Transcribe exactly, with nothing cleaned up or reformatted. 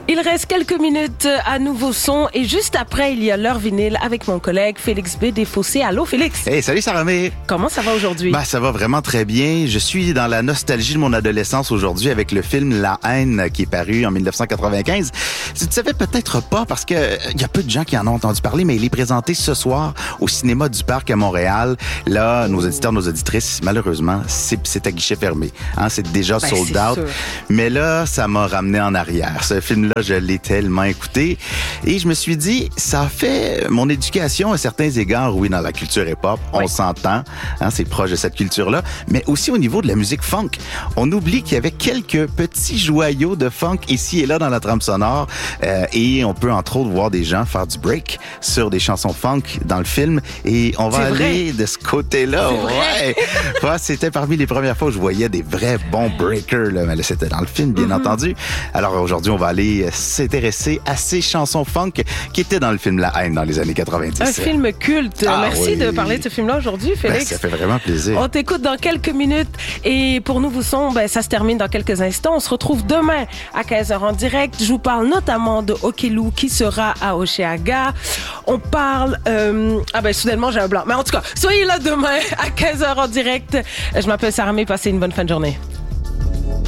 Il reste quelques minutes à Nouveau Son et juste après, il y a l'heure vinyle avec mon collègue Félix B. Desfossés. Allô, Félix? Hey, salut Sarah-Mé! Comment ça va aujourd'hui? Ben, ça va vraiment très bien. Je suis dans la nostalgie de mon adolescence aujourd'hui avec le film La Haine qui est paru en dix-neuf cent quatre-vingt-quinze. Tu ne savais peut-être pas parce que il y a peu de gens qui en ont entendu parler, mais il est présenté ce soir au cinéma du Parc à Montréal. Là, nos auditeurs, nos auditrices, malheureusement, c'est, c'est à guichet fermé. Hein, c'est déjà ben, sold c'est out. sûr. Mais là, ça m'a ramené en arrière. Ce film-là, je l'ai tellement écouté. Et je me suis dit, ça a fait mon éducation à certains égards, oui, dans la culture hip-hop. On Oui. s'entend, hein, c'est proche de cette culture-là. Mais aussi au niveau de la musique funk. On oublie qu'il y avait quelques petits joyaux de funk ici et là dans la trame sonore. Euh, et on peut entre autres voir des gens faire du break sur des chansons funk dans le film. Et on va C'est aller vrai. de ce côté-là. C'est vrai. Ouais. Ouais, c'était parmi les premières fois où je voyais des vrais bons breakers. Là. Mais là, c'était dans le film, bien Mm-hmm. entendu. Alors aujourd'hui, on va aller s'intéresser à ces chansons funk qui étaient dans le film La Haine dans les années quatre-vingt-dix. Un film culte. Ah, Merci oui. de parler de ce film-là aujourd'hui, Ben, Félix. ça fait vraiment plaisir. On t'écoute dans quelques minutes et pour Nouveau Son, ben, ça se termine dans quelques instants. On se retrouve demain à quinze heures en direct. Je vous parle notamment de Okelou qui sera à Hochelaga. On parle... Euh... Ah ben soudainement j'ai un blanc. Mais en tout cas, soyez là demain à quinze heures en direct. Je m'appelle Sarah May. Passez une bonne fin de journée.